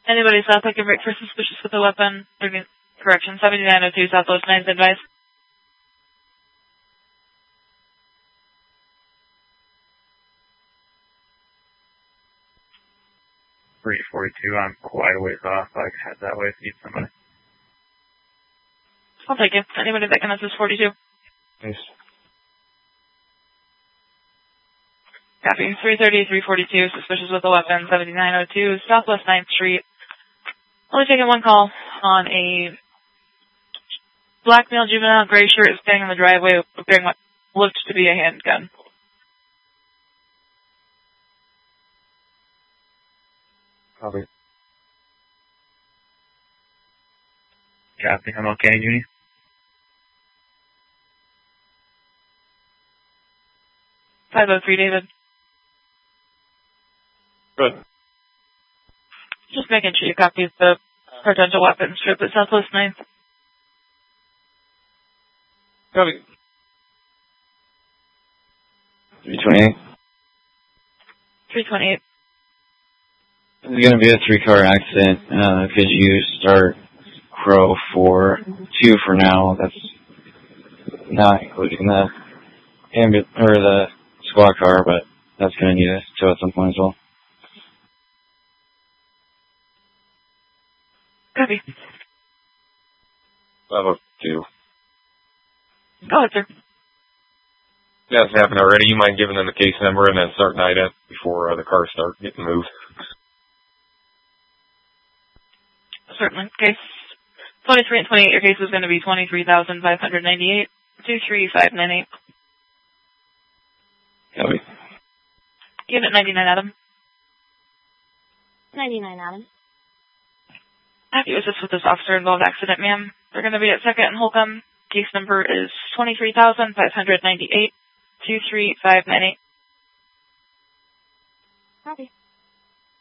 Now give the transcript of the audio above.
Anybody south I can break for suspicious with a weapon. Correction, 7902 Southwest 9's advice. .342, I'm quite a ways off. I can head that way if you need somebody. I'll take it. Anybody that can assist 42. Thanks. Copy. 330, 342, suspicious with a weapon, 7902 Southwest 9th Street. Only taking one call on a black male juvenile, gray shirt, standing in the driveway, bearing what looked to be a handgun. Copy. Copy. I'm okay, Junie. .503, David. Good. Just making sure you copy the potential weapons strip at Southwest 9th. Copy. 328. 328. This is going to be a 3-car accident. Could you start Crow 4-2 for now? That's not including the the squad car, but that's going to need a tow at some point as well. Copy. 502. Go ahead, sir. Yeah, it's happened already. You mind giving them the case number and then starting IDENT before the cars start getting moved? Certainly. Case 23 and 28, your case is going to be 23,598, 23598. Copy. Unit 99, Adam. 99, Adam. Have you assist with this officer-involved accident, ma'am? They're going to be at 2nd and Holcomb. Case number is 23,598, 23598. Copy.